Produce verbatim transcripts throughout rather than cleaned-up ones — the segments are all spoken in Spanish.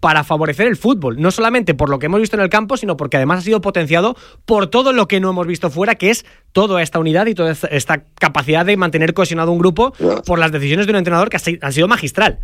para favorecer el fútbol, no solamente por lo que hemos visto en el campo, sino porque además ha sido potenciado por todo lo que no hemos visto fuera, que es toda esta unidad y toda esta capacidad de mantener cohesionado un grupo por las decisiones de un entrenador que han sido magistral.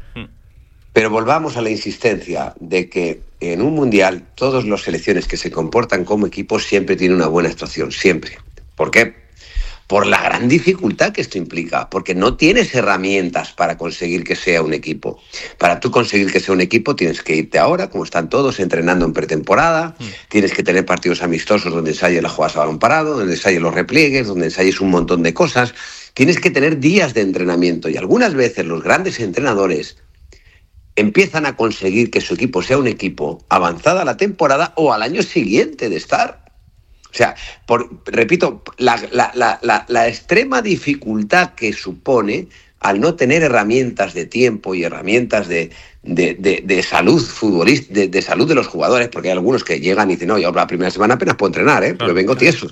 Pero volvamos a la insistencia de que en un mundial todas las selecciones que se comportan como equipos siempre tienen una buena actuación, siempre. ¿Por qué? Por la gran dificultad que esto implica, porque no tienes herramientas para conseguir que sea un equipo. Para tú conseguir que sea un equipo tienes que irte ahora, como están todos, entrenando en pretemporada, mm. tienes que tener partidos amistosos donde ensayes las jugadas a balón parado, donde ensayes los repliegues, donde ensayes un montón de cosas. Tienes que tener días de entrenamiento y algunas veces los grandes entrenadores empiezan a conseguir que su equipo sea un equipo avanzada la temporada o al año siguiente de estar. O sea, por, repito, la, la, la, la, la extrema dificultad que supone al no tener herramientas de tiempo y herramientas de, de, de, de salud futbolista, de, de salud de los jugadores, porque hay algunos que llegan y dicen, no, yo la primera semana apenas puedo entrenar, ¿eh? Pero vengo tieso.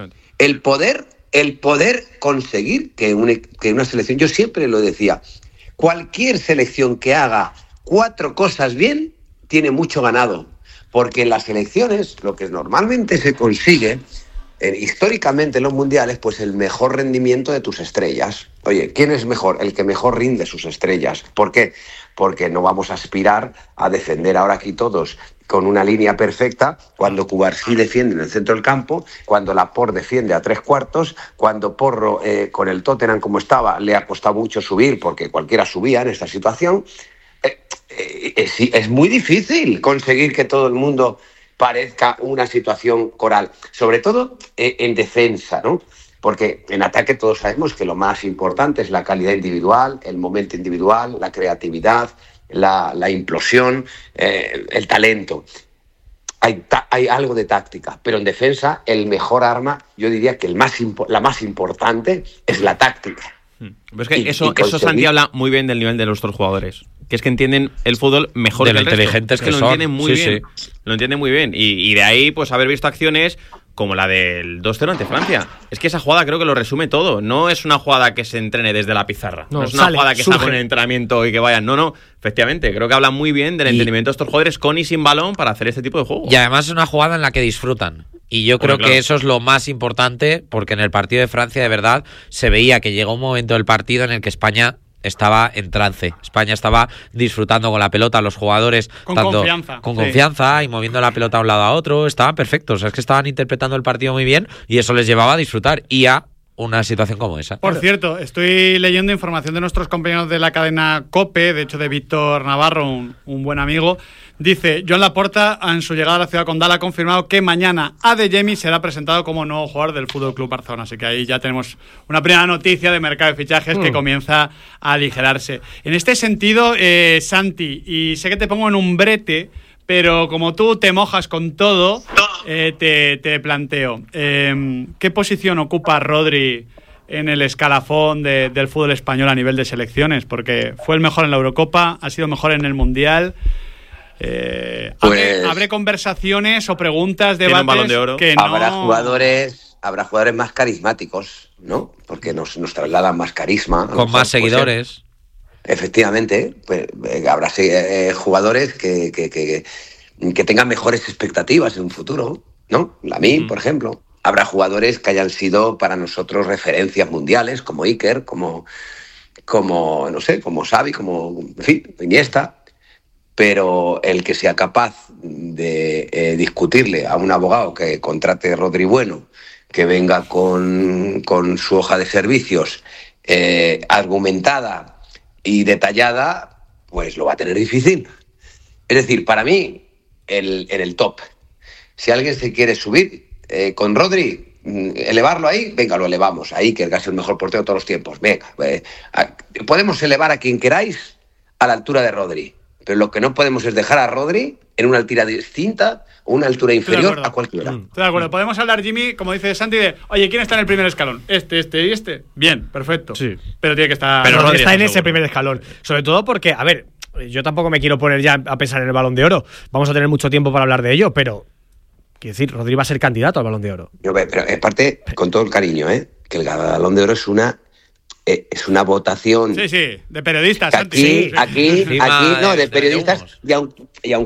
El poder, el poder conseguir que, un, que una selección, yo siempre lo decía, cualquier selección que haga cuatro cosas bien, tiene mucho ganado. Porque en las elecciones, lo que normalmente se consigue, eh, históricamente en los mundiales, pues el mejor rendimiento de tus estrellas. Oye, ¿quién es mejor? El que mejor rinde sus estrellas. ¿Por qué? Porque no vamos a aspirar a defender ahora aquí todos con una línea perfecta, cuando Cubarsí defiende en el centro del campo, cuando Laporte defiende a tres cuartos, cuando Porro, eh, con el Tottenham como estaba, le ha costado mucho subir, porque cualquiera subía en esta situación. Eh, eh, es, es muy difícil conseguir que todo el mundo parezca una situación coral, sobre todo eh, en defensa, ¿no? Porque en ataque todos sabemos que lo más importante es la calidad individual, el momento individual, la creatividad, la, la implosión, eh, el talento. Hay, ta- hay algo de táctica, pero en defensa el mejor arma, yo diría que el más impo- la más importante es la táctica. Pero es que y, eso, y eso Santi habla muy bien del nivel de nuestros jugadores, que es que entienden el fútbol mejor de que lo el inteligentes resto. Es que, que lo entienden muy sí, bien. Sí. Lo entienden muy bien. Y, y de ahí, pues, haber visto acciones como la del dos cero ante Francia. Es que esa jugada creo que lo resume todo. No es una jugada que se entrene desde la pizarra. No, no es una sale, jugada que surge. Se haga en el entrenamiento y que vayan. No, no. Efectivamente, creo que hablan muy bien del y, entendimiento de estos jugadores con y sin balón para hacer este tipo de juego. Y además es una jugada en la que disfrutan. Y yo creo bueno, claro. que eso es lo más importante, porque en el partido de Francia, de verdad, se veía que llegó un momento del partido en el que España estaba en trance. España estaba disfrutando con la pelota, los jugadores con tanto, confianza, con sí. confianza y moviendo la pelota de un lado a otro. Estaban perfectos, o sea, es que estaban interpretando el partido muy bien y eso les llevaba a disfrutar y a una situación como esa. Por cierto, estoy leyendo información de nuestros compañeros de la cadena COPE, de hecho de Víctor Navarro, un, un buen amigo. Dice, Joan Laporta, en su llegada a la ciudad condal, ha confirmado que mañana Adeyemi será presentado como nuevo jugador del F C Barcelona. Así que ahí ya tenemos una primera noticia de mercado de fichajes mm. que comienza a aligerarse. En este sentido, eh, Santi, y sé que te pongo en un brete, pero como tú te mojas con todo, eh, te, te planteo, eh, ¿qué posición ocupa Rodri en el escalafón de, del fútbol español a nivel de selecciones? Porque fue el mejor en la Eurocopa, ha sido mejor en el Mundial. Eh, pues, ¿habré, ¿Habré conversaciones o preguntas, debates Balón de Oro? Que no... Habrá jugadores, habrá jugadores más carismáticos, ¿no? Porque nos, nos trasladan más carisma. Con más seguidores. Pues, efectivamente, pues, eh, habrá eh, jugadores que, que, que, que tengan mejores expectativas en un futuro, ¿no? La mí, mm. por ejemplo. Habrá jugadores que hayan sido para nosotros referencias mundiales, como Iker, como, como no sé, como Xavi, como, en fin, Iniesta. Pero el que sea capaz de eh, discutirle a un abogado que contrate Rodri Bueno, que venga con, con su hoja de servicios eh, argumentada y detallada, pues lo va a tener difícil. Es decir, para mí, el, en el top, si alguien se quiere subir eh, con Rodri, elevarlo ahí, venga, lo elevamos. Ahí, que es el mejor portero de todos los tiempos. Venga, eh, a, podemos elevar a quien queráis a la altura de Rodri. Pero lo que no podemos es dejar a Rodri en una altura distinta o una altura inferior a cualquiera. Estoy de acuerdo. Podemos hablar, Jimmy, como dice Santi, de, oye, ¿quién está en el primer escalón? Este, este y este. Bien, perfecto. Sí. Pero tiene que estar... Pero Rodri está en ese primer escalón. Sobre todo porque, a ver, yo tampoco me quiero poner ya a pensar en el Balón de Oro. Vamos a tener mucho tiempo para hablar de ello, pero... Quiero decir, Rodri va a ser candidato al Balón de Oro. Yo, pero aparte, con todo el cariño, ¿eh? Que el Balón de Oro es una... Eh, es una votación. Sí, sí, de periodistas. Aquí, sí, sí. aquí, aquí, aquí, no, de periodistas. Y aun, y aun